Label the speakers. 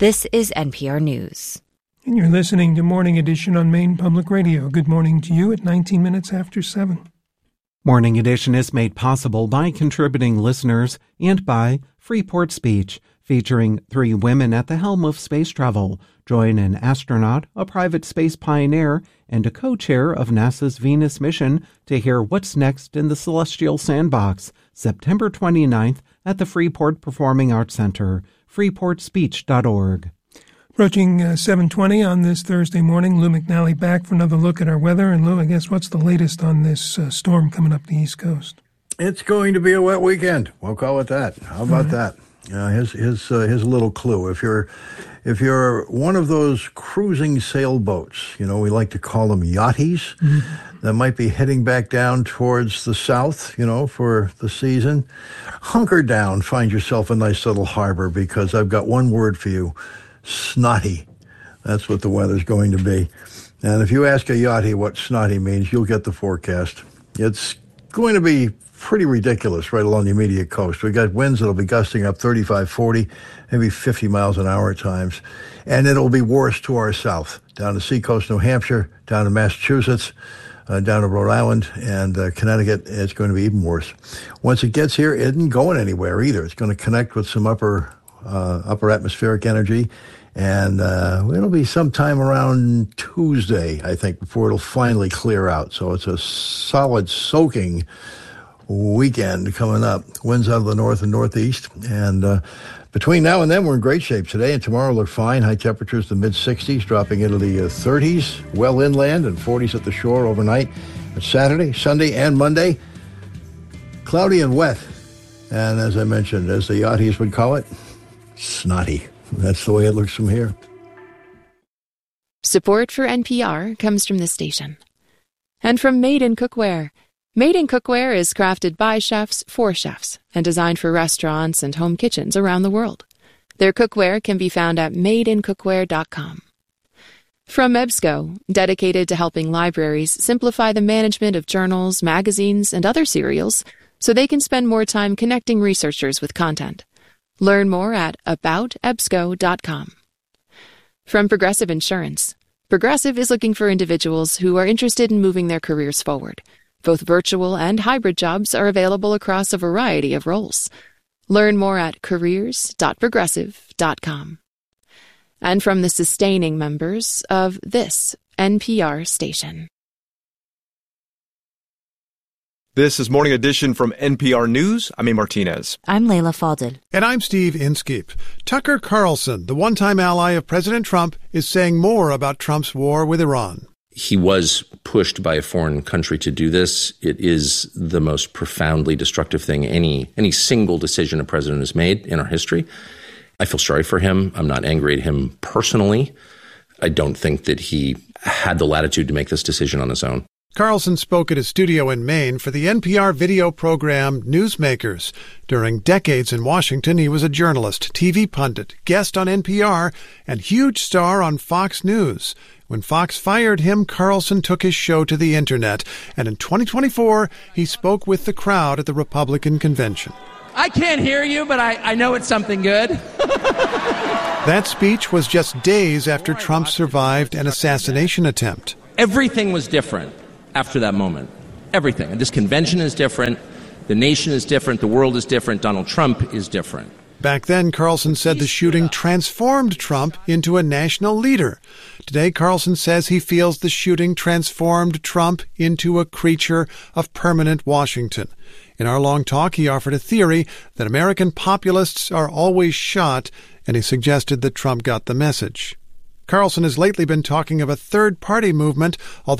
Speaker 1: This is NPR News.
Speaker 2: And you're listening to Morning Edition on Maine Public Radio. Good morning to you at 19 minutes after 7.
Speaker 3: Morning Edition is made possible by contributing listeners and by Freeport Speech, featuring 3 women at the helm of space travel. Join an astronaut, a private space pioneer, and a co-chair of NASA's Venus mission to hear what's next in the Celestial Sandbox, September 29th at the Freeport Performing Arts Center, freeportspeech.org.
Speaker 2: Approaching 7:20 on this Thursday morning, Lou McNally back for another look at our weather. And Lou, I guess what's the latest on this storm coming up the East Coast?
Speaker 4: It's going to be a wet weekend. We'll call it that. How about that? Here's a little clue. If you're one of those cruising sailboats, we like to call them yachties, that might be heading back down towards the south, for the season, hunker down, find yourself a nice little harbor, because I've got one word for you: snotty. That's what the weather's going to be. And if you ask a yachty what snotty means, you'll get the forecast. It's going to be pretty ridiculous right along the immediate coast. We got winds that'll be gusting up 35, 40, maybe 50 miles an hour at times. And it'll be worse to our south, down the seacoast, New Hampshire, down to Massachusetts, down to Rhode Island, and Connecticut. It's going to be even worse. Once it gets here, it isn't going anywhere either. It's going to connect with some upper atmospheric energy, and it'll be sometime around Tuesday, I think, before it'll finally clear out. So it's a solid soaking weekend coming up. Winds out of the north and northeast, and between now and then we're in great shape. Today and tomorrow look fine. High temperatures the mid-60s, dropping into the 30s well inland and 40s at the shore overnight. But Saturday, Sunday, and Monday, cloudy and wet, and as I mentioned, as the yachties would call it, snotty. That's the way it looks from here.
Speaker 5: Support for NPR comes from this station. And from Made in Cookware. Made in Cookware is crafted by chefs for chefs and designed for restaurants and home kitchens around the world. Their cookware can be found at madeincookware.com. From EBSCO, dedicated to helping libraries simplify the management of journals, magazines, and other serials so they can spend more time connecting researchers with content. Learn more at aboutebsco.com. From Progressive Insurance. Progressive is looking for individuals who are interested in moving their careers forward. Both virtual and hybrid jobs are available across a variety of roles. Learn more at careers.progressive.com. And from the sustaining members of this NPR station.
Speaker 6: This is Morning Edition from NPR News. I'm A. Martinez.
Speaker 1: I'm Layla Faldel.
Speaker 7: And I'm Steve Inskeep. Tucker Carlson, the one-time ally of President Trump, is saying more about Trump's war with Iran.
Speaker 8: He was pushed by a foreign country to do this. It is the most profoundly destructive thing any single decision a president has made in our history. I feel sorry for him. I'm not angry at him personally. I don't think that he had the latitude to make this decision on his own.
Speaker 7: Carlson spoke at his studio in Maine for the NPR video program Newsmakers. During decades in Washington, he was a journalist, TV pundit, guest on NPR, and huge star on Fox News. When Fox fired him, Carlson took his show to the internet, and in 2024, he spoke with the crowd at the Republican convention.
Speaker 9: I can't hear you, but I know it's something good.
Speaker 7: That speech was just days after Trump survived an assassination attempt.
Speaker 9: Everything was different after that moment. Everything. And this convention is different. The nation is different. The world is different. Donald Trump is different.
Speaker 7: Back then, Carlson said the shooting transformed Trump into a national leader. Today, Carlson says he feels the shooting transformed Trump into a creature of permanent Washington. In our long talk, he offered a theory that American populists are always shot, and he suggested that Trump got the message. Carlson has lately been talking of a third-party movement, although